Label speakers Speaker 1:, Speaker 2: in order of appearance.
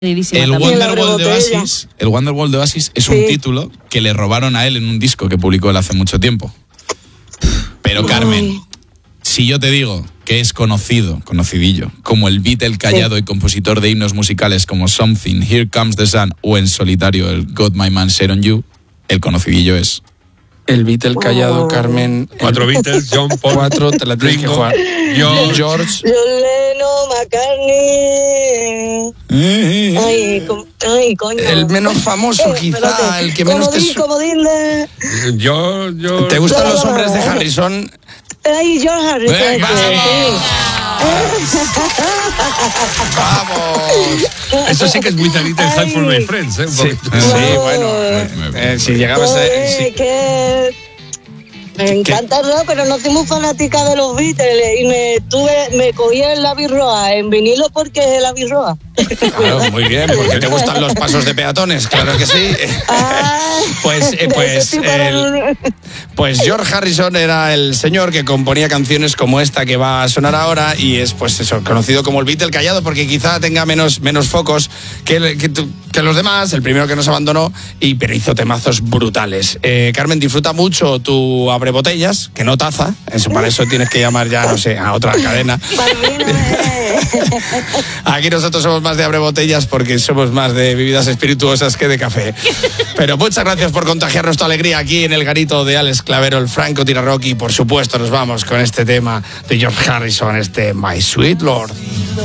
Speaker 1: El Wonderwall de Oasis es un título que le robaron a él en un disco que publicó él hace mucho tiempo. Pero Carmen, si yo te digo que es conocidillo, como el Beatle callado y compositor de himnos musicales como Something, Here Comes the Sun o en solitario el Got My Mind Set on You, el conocidillo es...
Speaker 2: El Beatle callado, Carmen.
Speaker 3: 4 Beatles, John Paul.
Speaker 2: 4, te la tienes que jugar. George.
Speaker 4: Ay, coño.
Speaker 2: El menos famoso, quizá, el que menos te...
Speaker 3: Yo...
Speaker 2: ¿Te gustan los hombres de Harrison?
Speaker 4: Ay, George Harrison.
Speaker 2: ¡Vamos!
Speaker 3: Eso sí que es muy Little High for My Friends, ¿eh?
Speaker 2: Sí, bueno. Si llegabas a... Sí.
Speaker 4: Me encanta el rock, pero no soy muy fanática de los Beatles y me cogí el Abbey Road en vinilo porque es el Abbey Road.
Speaker 2: Claro, muy bien, porque te gustan los pasos de peatones, claro que sí. Pues George Harrison era el señor que componía canciones como esta que va a sonar ahora y es pues eso, conocido como el Beatle callado porque quizá tenga menos focos que los demás, el primero que nos abandonó, pero hizo temazos brutales. Carmen, disfruta mucho tu abrebotellas, que no taza, para eso tienes que llamar ya, no sé, a otra cadena. Aquí nosotros somos más de abrebotellas porque somos más de bebidas espirituosas que de café. Pero muchas gracias por contagiarnos tu alegría aquí en el garito de Alex Clavero, el Franco Tirarrock, y por supuesto nos vamos con este tema de George Harrison, My Sweet Lord.